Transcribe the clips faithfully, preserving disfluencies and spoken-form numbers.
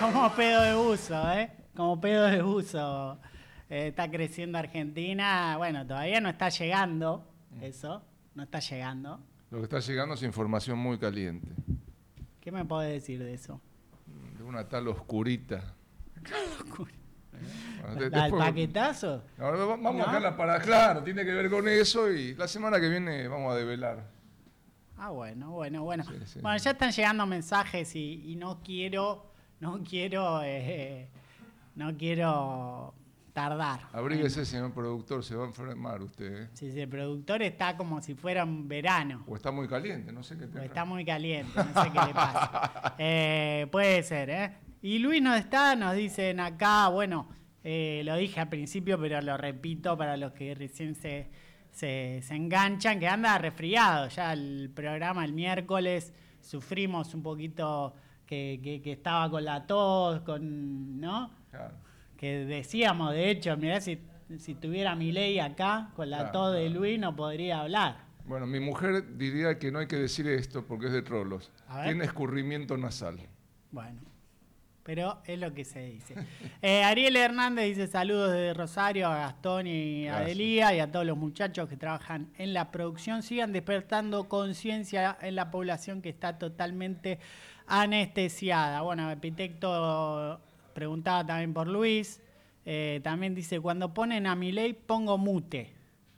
como pedo de buzo, ¿eh? Como pedo de buzo. Eh, está creciendo Argentina. Bueno, todavía no está llegando eso. No está llegando. Lo que está llegando es información muy caliente. ¿Qué me podés decir de eso? De una tal Oscurita. Bueno, de, ¿Al paquetazo? No, vamos ¿No? a dejarla para... Claro, tiene que ver con eso y la semana que viene vamos a develar. Ah, bueno, bueno, bueno. Sí, sí, bueno, sí. ya están llegando mensajes y, y no quiero, no quiero, eh, no quiero tardar. Abríguese, en... señor productor, se va a enfermar usted. ¿eh? Sí, sí, el productor está como si fuera un verano. O está muy caliente, no sé qué te O está muy caliente, no sé qué le pasa. Eh, puede ser, ¿eh? Y Luis no está, nos dicen acá, bueno, eh, lo dije al principio, pero lo repito para los que recién se, se, se enganchan, que anda resfriado. Ya el programa el miércoles sufrimos un poquito que, que, que estaba con la tos, con, ¿no? Claro. Que decíamos, de hecho, mirá, si, si tuviera Milei acá, con la claro, tos de claro. Luis no podría hablar. Bueno, mi mujer diría que no hay que decir esto porque es de trolos. Tiene escurrimiento nasal. Bueno. Pero es lo que se dice. Eh, Ariel Hernández dice saludos desde Rosario a Gastón y a Delía y a todos los muchachos que trabajan en la producción. Sigan despertando conciencia en la población que está totalmente anestesiada. Bueno, Epitecto preguntaba también por Luis. Eh, también dice, cuando ponen a Milei pongo mute.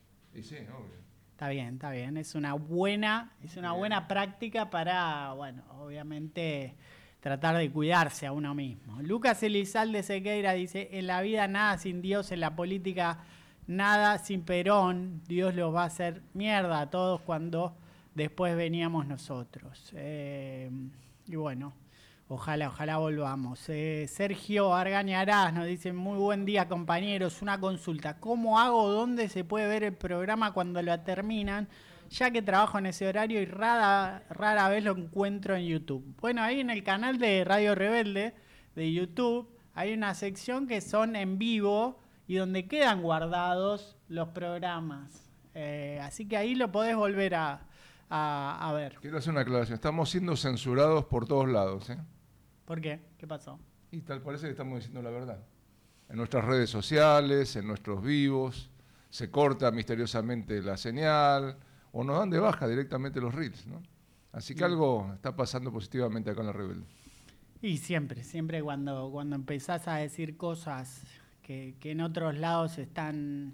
Y sí, obvio. Está bien, está bien. Es una buena, es una buena práctica para, bueno, obviamente... tratar de cuidarse a uno mismo. Lucas Elizalde Sequeira dice, en la vida nada sin Dios, en la política nada sin Perón, Dios los va a hacer mierda a todos cuando después veníamos nosotros. Eh, y bueno, ojalá, ojalá volvamos. Eh, Sergio Argañarás nos dice, muy buen día compañeros, una consulta, ¿cómo hago, dónde se puede ver el programa cuando lo terminan? Ya que trabajo en ese horario y rara, rara vez lo encuentro en YouTube. Bueno, ahí en el canal de Radio Rebelde de YouTube hay una sección que son en vivo y donde quedan guardados los programas. Eh, así que ahí lo podés volver a, a, a ver. Quiero hacer una aclaración. Estamos siendo censurados por todos lados, ¿eh? ¿Por qué? ¿Qué pasó? Y tal parece que estamos diciendo la verdad. En nuestras redes sociales, en nuestros vivos, se corta misteriosamente la señal... o nos dan de baja directamente los reels, ¿no? Así que sí. Algo está pasando positivamente acá en La Rebelde. Y siempre, siempre cuando, cuando empezás a decir cosas que, que en otros lados están,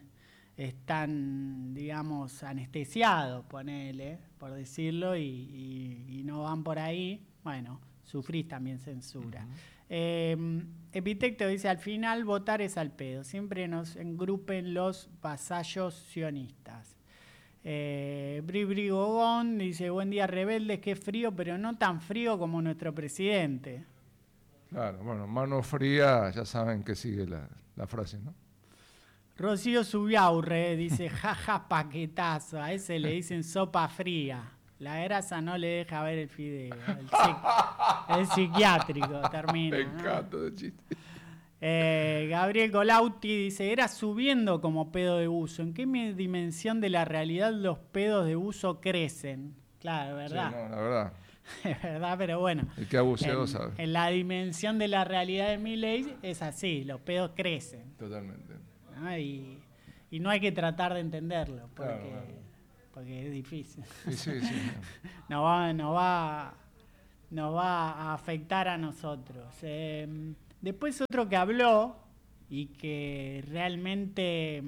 están, digamos, anestesiados, ponele, por decirlo, y, y, y no van por ahí, bueno, sufrís también censura. Uh-huh. Eh, Epitecto dice, al final votar es al pedo, siempre nos engrupen los vasallos sionistas. Eh, Bri Bri Gogón dice, buen día rebeldes, qué frío, pero no tan frío como nuestro presidente. Claro, bueno, mano fría, ya saben que sigue la, la frase, ¿no? Rocío Subiaurre dice, jaja paquetazo, a ese le dicen sopa fría. La grasa no le deja ver el fideo. El, psiqui- el psiquiátrico termina. Me encanta de chiste. Eh, Gabriel Golauti dice, era subiendo como pedo de buzo. ¿En qué dimensión de la realidad los pedos de buzo crecen? Claro, ¿verdad? Sí, no, la verdad. Es verdad, pero bueno. El que ha buceado en, sabe. En la dimensión de la realidad de Milei es así, los pedos crecen. Totalmente. ¿No? Y, y no hay que tratar de entenderlo, porque, claro, claro. porque es difícil. Sí, sí, sí. no, va, no, va, no va a afectar a nosotros. Eh, Después otro que habló y que realmente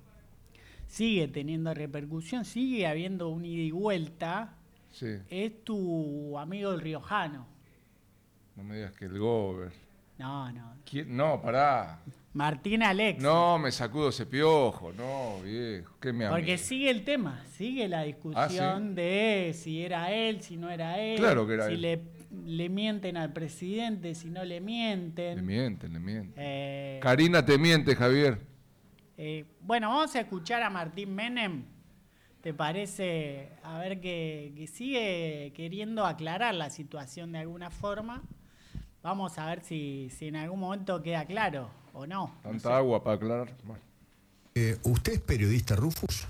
sigue teniendo repercusión, sigue habiendo un ida y vuelta, sí. Es tu amigo el riojano. No me digas que el Gober. No, no. ¿Quién? No, pará. Martín Alexis. No, me sacudo ese piojo, no, viejo. ¿Qué me Porque amigo? sigue el tema, sigue la discusión ¿Ah, sí? de si era él, si no era él. Claro que era si él. le le mienten al presidente, si no le mienten. Le mienten, le mienten. Eh, Karina te miente, Javier. Eh, bueno, vamos a escuchar a Martín Menem. ¿Te parece? A ver que, que sigue queriendo aclarar la situación de alguna forma. Vamos a ver si, si en algún momento queda claro o no. Tanta no sé. agua para aclarar. Bueno. Eh, ¿Usted es periodista, Rufus?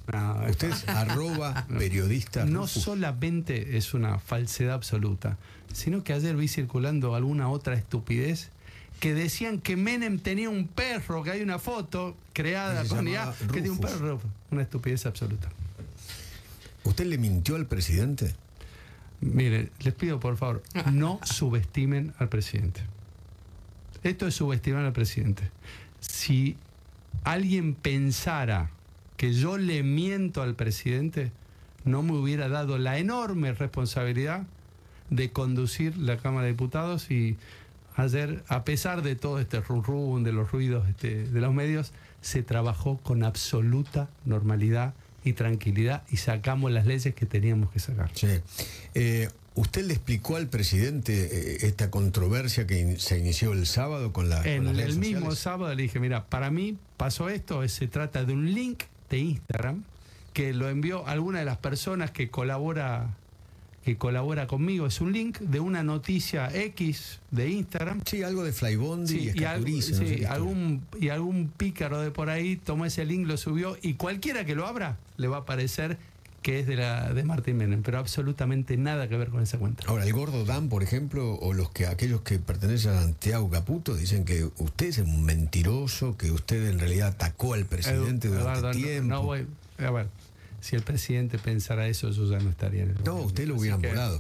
No, Usted es arroba periodista. No Rufus. solamente es una falsedad absoluta, sino que ayer vi circulando alguna otra estupidez que decían que Menem tenía un perro, que hay una foto creada Se con I llamaba A, que tiene un Rufus. perro. Una estupidez absoluta. ¿Usted le mintió al presidente? Mire, les pido por favor, no subestimen al presidente. Esto es subestimar al presidente. Si alguien pensara que yo le miento al presidente, no me hubiera dado la enorme responsabilidad de conducir la Cámara de Diputados, y ayer, a pesar de todo este rum rum, de los ruidos este, de los medios, se trabajó con absoluta normalidad y tranquilidad y sacamos las leyes que teníamos que sacar. Sí. Eh, ¿Usted le explicó al presidente eh, esta controversia que in- se inició el sábado con, la, En con las redes el mismo sociales? sábado le dije, mira, para mí pasó esto, se trata de un link de Instagram que lo envió alguna de las personas que colabora que colabora conmigo. Es un link de una noticia X de Instagram. Sí, algo de Flybondi y y, algo- Escaturice, no sé sí, qué historia. algún, y algún pícaro de por ahí tomó ese link, lo subió, y cualquiera que lo abra le va a parecer que es de la de Martín Menem, pero absolutamente nada que ver con esa cuenta. Ahora, el Gordo Dan, por ejemplo, o los que aquellos que pertenecen a Santiago Caputo, dicen que usted es un mentiroso, que usted en realidad atacó al presidente Edu- durante Eduardo, no- tiempo. no voy- a ver, si el presidente pensara eso, yo ya no estaría en el No, gobierno. usted lo Así hubieran que- volado.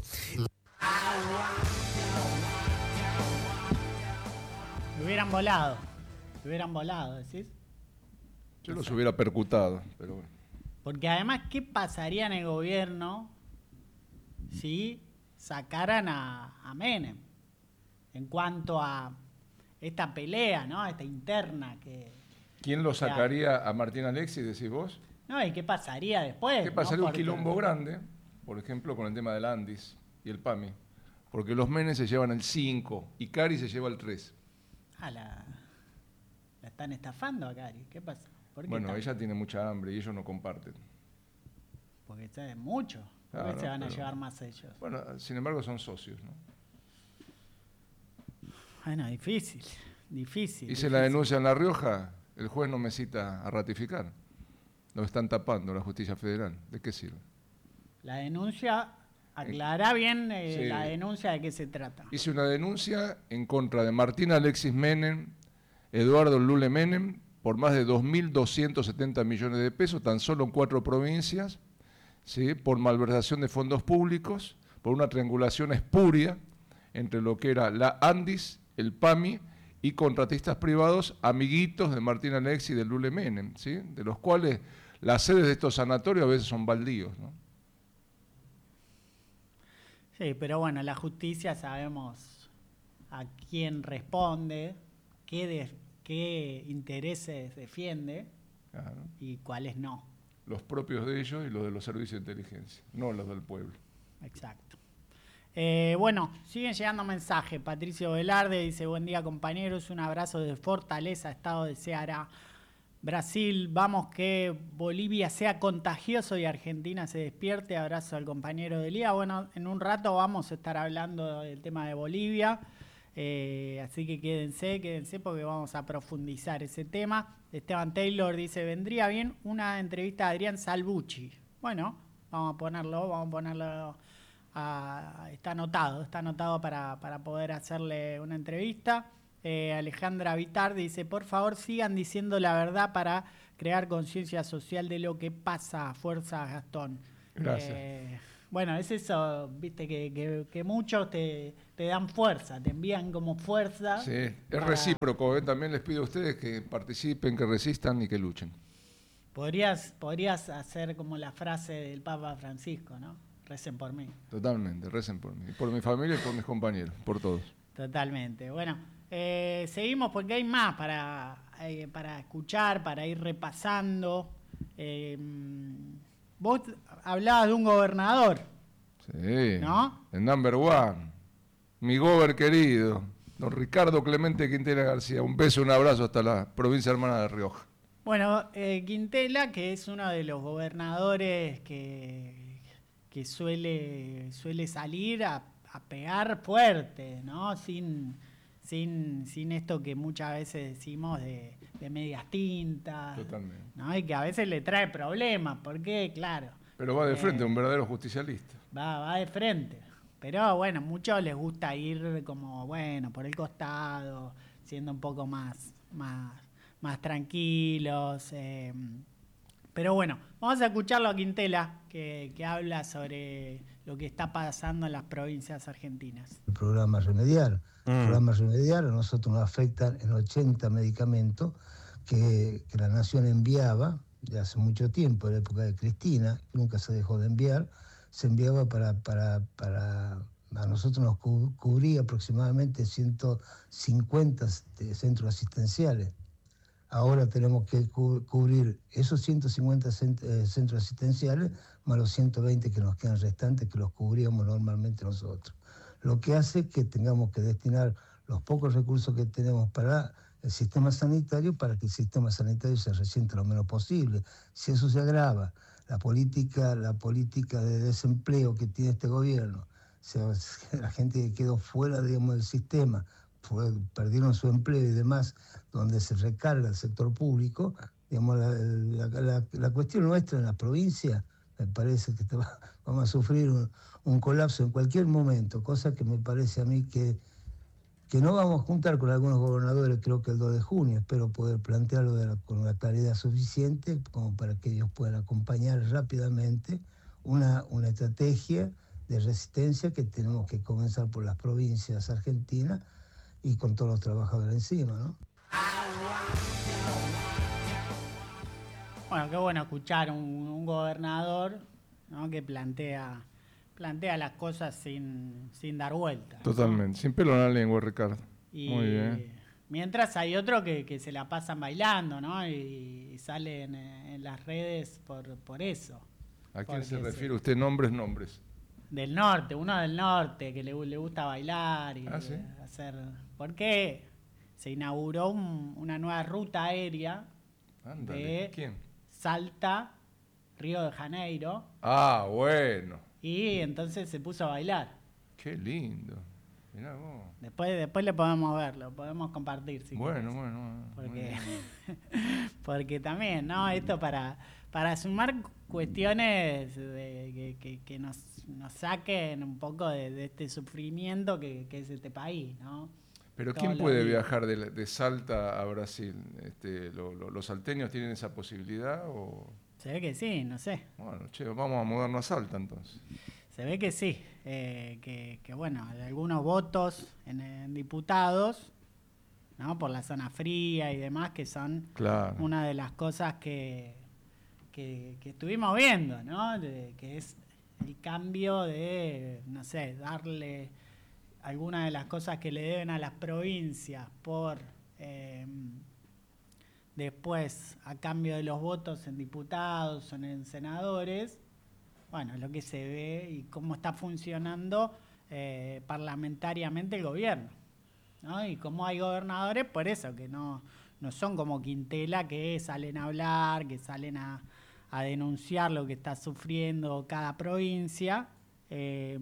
Lo hubieran volado. Lo hubieran volado, ¿decís? Yo los hubiera percutado, pero bueno. Porque además, ¿qué pasaría en el gobierno si sacaran a, a Menem? En cuanto a esta pelea, ¿no? Esta interna que... ¿Quién lo sacaría a Martín Alexis, decís vos? No, ¿y qué pasaría después? ¿Qué no? pasaría un Porque- quilombo grande, por ejemplo, con el tema del Andis y el PAMI? Porque los Menem se llevan el cinco y Cari se lleva el tres. Ah, la, la están estafando a Cari. ¿Qué pasa? ¿Por qué Bueno, tan- ella tiene mucha hambre y ellos no comparten. Porque saben mucho. ¿Por qué Claro, se van a pero- llevar más ellos? Bueno, sin embargo son socios, ¿no? Bueno, difícil. Difícil. Hice la difícil. denuncia en La Rioja, el juez no me cita a ratificar. Lo están tapando la justicia federal. ¿De qué sirve? La denuncia, aclará bien eh, Sí. la denuncia de qué se trata. Hice una denuncia en contra de Martín Alexis Menem, Eduardo Lule Menem, por más de dos mil doscientos setenta millones de pesos, tan solo en cuatro provincias, ¿sí? Por malversación de fondos públicos, por una triangulación espuria entre lo que era la Andis, el PAMI y contratistas privados, amiguitos de Martín Alexis y de Lule Menem, ¿sí? De los cuales las sedes de estos sanatorios a veces son baldíos, ¿no? Sí, pero bueno, la justicia sabemos a quién responde, qué, de- qué intereses defiende Claro. y cuáles no. Los propios de ellos y los de los servicios de inteligencia, no los del pueblo. Exacto. Eh, bueno, siguen llegando mensajes. Patricio Velarde dice, buen día compañeros, un abrazo de Fortaleza, estado de Ceará, Brasil. Vamos que Bolivia sea contagioso y Argentina se despierte. Abrazo al compañero de Lía. Bueno, en un rato vamos a estar hablando del tema de Bolivia. Eh, así que quédense, quédense porque vamos a profundizar ese tema. Esteban Taylor dice, vendría bien una entrevista a Adrián Salvucci. Bueno, vamos a ponerlo, vamos a ponerlo, a- está anotado, está anotado para, para poder hacerle una entrevista. Eh, Alejandra Vitar dice, por favor sigan diciendo la verdad para crear conciencia social de lo que pasa. Fuerza, Gastón. Gracias. Eh, bueno, es eso, viste, que, que, que muchos te, te dan fuerza, te envían como fuerza. Sí, es para- recíproco, ¿eh? También les pido a ustedes que participen, que resistan y que luchen. Podrías, podrías hacer como la frase del Papa Francisco, ¿no? Recen por mí. Totalmente, recen por mí, por mi familia y por mis compañeros, por todos. Totalmente. Bueno, eh, seguimos porque hay más para, eh, para escuchar, para ir repasando. Eh, vos hablabas de un gobernador, Sí, ¿No? el number one, mi gober querido, don Ricardo Clemente Quintela García. Un beso, un abrazo hasta la provincia hermana de Rioja. Bueno, eh, Quintela, que es uno de los gobernadores que, que suele, suele salir a, a pegar fuerte, ¿no? Sin, sin, sin esto que muchas veces decimos de, de medias tintas. Totalmente. ¿No? Y que a veces le trae problemas, porque, claro. Pero va de eh, frente, un verdadero justicialista. Va, va de frente. Pero bueno, muchos les gusta ir como, bueno, por el costado, siendo un poco más, más, más tranquilos. Eh. Pero bueno, vamos a escucharlo a Quintela, que, que habla sobre lo que está pasando en las provincias argentinas. El programa Remediar. Mm. El programa Remediar a nosotros nos afectan en ochenta medicamentos que, que la Nación enviaba de hace mucho tiempo, en la época de Cristina, nunca se dejó de enviar, se enviaba para, para, para a nosotros nos cu- cubría aproximadamente ciento cincuenta centros asistenciales. Ahora tenemos que cu- cubrir esos ciento cincuenta cent- eh, centros asistenciales más los ciento veinte que nos quedan restantes, que los cubríamos normalmente nosotros. Lo que hace que tengamos que destinar los pocos recursos que tenemos para el sistema sanitario, para que el sistema sanitario se resienta lo menos posible. Si eso se agrava, la política, la política de desempleo que tiene este gobierno, se, la gente que quedó fuera, digamos, del sistema, fue, perdieron su empleo y demás, donde se recarga el sector público, digamos, la, la, la, la cuestión nuestra en la provincia, me parece que te va, vamos a sufrir un, un colapso en cualquier momento, cosa que me parece a mí que, que no vamos a juntar con algunos gobernadores, creo que el dos de junio, espero poder plantearlo de la, con una claridad suficiente como para que ellos puedan acompañar rápidamente una, una estrategia de resistencia que tenemos que comenzar por las provincias argentinas y con todos los trabajadores encima, ¿no? Bueno, qué bueno escuchar un, un gobernador, ¿no? que plantea, plantea las cosas sin, sin dar vueltas. Totalmente, ¿no? Sin pelo en la lengua, Ricardo. Y muy bien. Mientras hay otros que, que se la pasan bailando, ¿no? Y, y salen en las redes por, por eso. ¿A quién se Porque refiere se- usted? Nombres, nombres. Del norte, uno del norte, que le, le gusta bailar y Ah, ¿sí? hacer... Porque se inauguró un- una nueva ruta aérea Ándale. de ¿Quién? Salta, Río de Janeiro, Ah, bueno. y entonces se puso a bailar. Qué lindo. Mirá vos. Después, después le podemos ver, lo podemos compartir si Bueno, querés. bueno, bueno. Porque, Muy bien. porque también, ¿no? Esto para, para sumar cuestiones de, que, que, que nos, nos saquen un poco de, de este sufrimiento que, que es este país, ¿no? Pero Todos ¿quién los puede días. viajar de, la- de Salta a Brasil? Este, lo- lo- ¿Los salteños tienen esa posibilidad? O... Se ve que sí, no sé. Bueno, che, vamos a mudarnos a Salta entonces. Se ve que sí, eh, que, que bueno, hay algunos votos en, en diputados, ¿no? Por la zona fría y demás, que son Claro. una de las cosas que, que, que estuvimos viendo, ¿no? De- que es el cambio de, no sé, darle algunas de las cosas que le deben a las provincias por eh, después a cambio de los votos en diputados o en senadores. Bueno, lo que se ve y cómo está funcionando eh, parlamentariamente el gobierno, ¿no? Y cómo hay gobernadores, por eso, que no, no son como Quintela, que salen a hablar, que salen a, a denunciar lo que está sufriendo cada provincia, eh,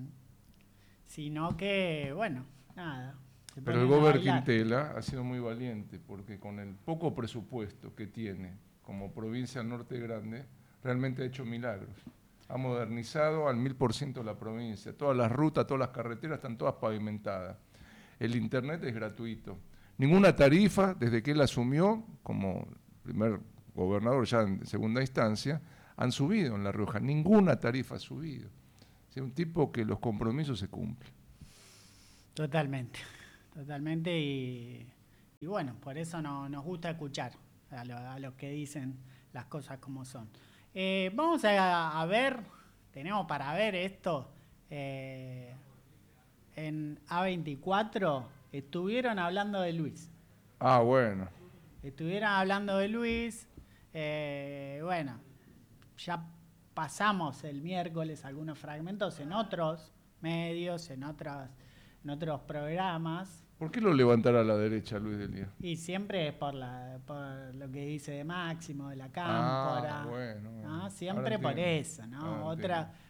sino que, bueno, nada. se Pero el ponen a gobernador bailar. Quintela ha sido muy valiente porque con el poco presupuesto que tiene como provincia norte grande, realmente ha hecho milagros. Ha modernizado al mil por ciento la provincia. Todas las rutas, todas las carreteras están todas pavimentadas. El internet es gratuito. Ninguna tarifa, desde que él asumió como primer gobernador ya en segunda instancia, han subido en La Rioja. Ninguna tarifa ha subido. O sea, un tipo que los compromisos se cumplen. Totalmente, totalmente. Y, y bueno, por eso no, nos gusta escuchar a, lo- a los que dicen las cosas como son. Eh, vamos a, a ver, tenemos para ver esto. eh, en A veinticuatro estuvieron hablando de Luis. Ah, bueno. Estuvieron hablando de Luis. eh, bueno, ya pasamos el miércoles algunos fragmentos en otros medios, en otros, en otros programas. ¿Por qué lo levantará a la derecha Luis Delía? Y siempre es por, la, por lo que dice de Máximo, de la Cámpora. Ah, bueno, bueno. ¿no? Siempre Ahora por entiendo. eso, ¿no? Ahora Otra, entiendo.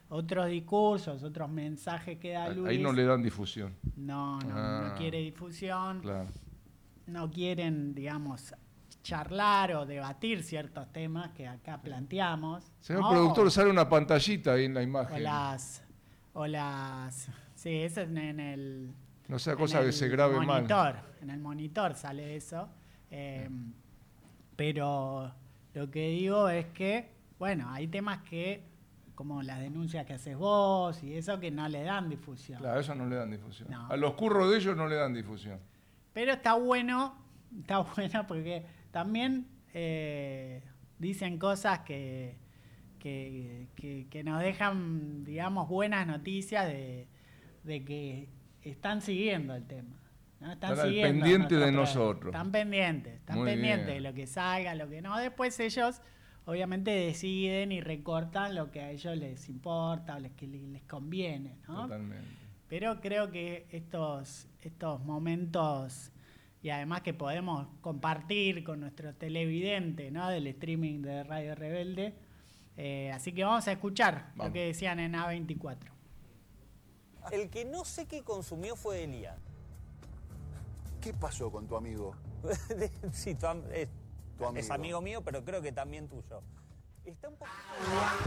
otros discursos, otros mensajes que da Luis. Ahí no le dan difusión. No, no, Ah, no quiere difusión. Claro. No quieren, digamos, charlar o debatir ciertos temas que acá planteamos. Señor ¿no? productor, sale una pantallita ahí en la O imagen. las, o las, sí, eso es en el, No sea en cosa que el se grabe monitor, mal. en el monitor sale eso. Eh, pero lo que digo es que, bueno, hay temas que, como las denuncias que haces vos y eso, que no le dan difusión. Claro, eso no le dan difusión. No. A los curros de ellos no le dan difusión. Pero está bueno, está bueno porque también eh, dicen cosas que, que, que, que nos dejan, digamos, buenas noticias de, de que están siguiendo el tema. ¿no? Están, Están al siguiendo pendiente de nuestro pro- nosotros. Están pendientes, están Muy pendientes bien. de lo que salga, lo que no. Después ellos, obviamente, deciden y recortan lo que a ellos les importa o les, que les conviene, ¿no? Totalmente. Pero creo que estos, estos momentos, y además que podemos compartir con nuestro televidente, ¿no? Del streaming de Radio Rebelde, eh, así que vamos a escuchar Vamos. lo que decían en A veinticuatro. El que no sé qué consumió fue Elías. ¿Qué pasó con tu amigo? Sí, tu am- es, Tu amigo. es amigo mío, pero creo que también tuyo. Está un poco...